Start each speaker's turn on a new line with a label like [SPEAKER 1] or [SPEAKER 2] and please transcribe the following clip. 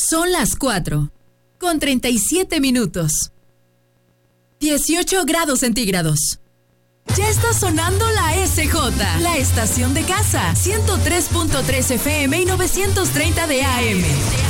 [SPEAKER 1] Son las 4:37. 18 grados centígrados. Ya está sonando la SJ, la estación de casa. 103.3 FM y 930 de AM.